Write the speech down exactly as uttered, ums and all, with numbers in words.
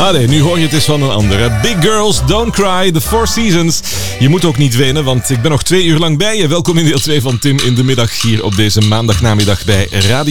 Ah nee, nu hoor je het eens van een andere. Big Girls, Don't Cry, The Four Seasons. Je moet ook niet wenen, want ik ben nog twee uur lang bij je. Welkom in deel twee van Tim in de middag hier op deze maandagnamiddag bij Radio